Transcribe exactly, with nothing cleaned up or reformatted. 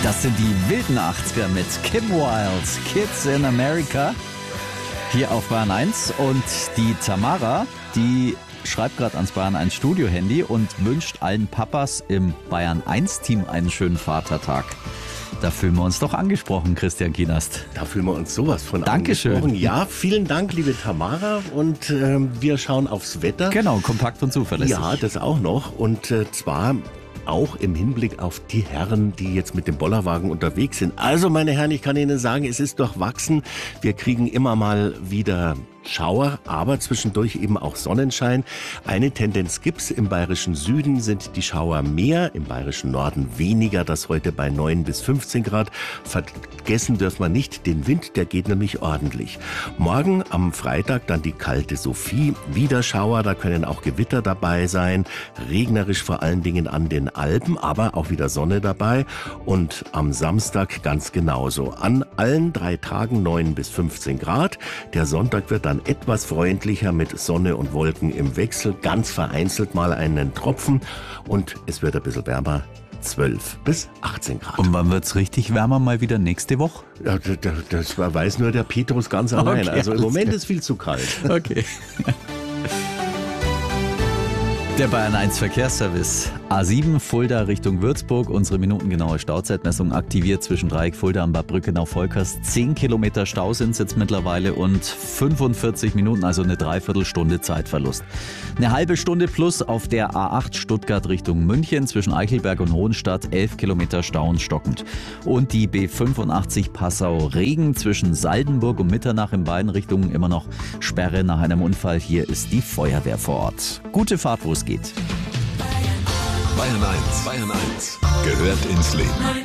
Das sind die wilden achtziger mit Kim Wilde, Kids in America, hier auf Bayern eins. Und die Tamara, die schreibt gerade ans Bayern eins Studio-Handy und wünscht allen Papas im Bayern eins Team einen schönen Vatertag. Da fühlen wir uns doch angesprochen, Christian Kienast. Da fühlen wir uns sowas von Dankeschön. angesprochen. Ja, vielen Dank, liebe Tamara. Und äh, wir schauen aufs Wetter. Genau, kompakt und zuverlässig. Ja, das auch noch. Und äh, zwar auch im Hinblick auf die Herren, die jetzt mit dem Bollerwagen unterwegs sind. Also, meine Herren, ich kann Ihnen sagen, es ist durchwachsen. Wir kriegen immer mal wieder Schauer, aber zwischendurch eben auch Sonnenschein. Eine Tendenz gibt's. Im bayerischen Süden sind die Schauer mehr, im bayerischen Norden weniger, das heute bei neun bis fünfzehn Grad. Vergessen dürfen wir nicht den Wind, der geht nämlich ordentlich. Morgen am Freitag dann die kalte Sophie, wieder Schauer, da können auch Gewitter dabei sein, regnerisch vor allen Dingen an den Alpen, aber auch wieder Sonne dabei. Und am Samstag ganz genauso. An allen drei Tagen neun bis fünfzehn Grad. Der Sonntag wird dann etwas freundlicher mit Sonne und Wolken im Wechsel, ganz vereinzelt mal einen Tropfen und es wird ein bisschen wärmer, zwölf bis achtzehn Grad. Und wann wird's richtig wärmer mal wieder nächste Woche? Ja, das, das weiß nur der Petrus ganz allein. Okay, also im Moment ist viel zu kalt. Okay. Der Bayern eins Verkehrsservice. A sieben Fulda Richtung Würzburg. Unsere minutengenaue Stauzeitmessung aktiviert zwischen Dreieck Fulda und Bad Brückenau-Volkers. Zehn Kilometer Stau sind es jetzt mittlerweile und fünfundvierzig Minuten, also eine Dreiviertelstunde Zeitverlust. Eine halbe Stunde plus auf der A acht Stuttgart Richtung München zwischen Eichelberg und Hohenstadt. Elf Kilometer Stau und stockend. Und die B fünfundachtzig Passau-Regen zwischen Saldenburg und Mitternach in beiden Richtungen immer noch Sperre nach einem Unfall. Hier ist die Feuerwehr vor Ort. Gute Fahrt, wo es geht. Bayern eins, Bayern eins gehört ins Leben.